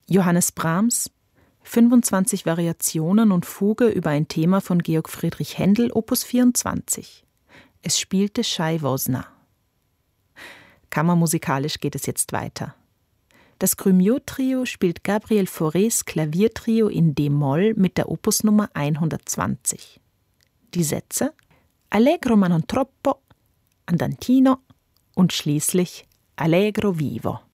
Johannes Brahms, 25 Variationen und Fuge über ein Thema von Georg Friedrich Händel, Opus 24. Es spielte Shai Wosner. Kammermusikalisch geht es jetzt weiter. Das Grumiaux-Trio spielt Gabriel Faurés Klaviertrio in d-Moll mit der Opusnummer 120. Die Sätze Allegro ma non troppo, Andantino und schließlich Allegro vivo.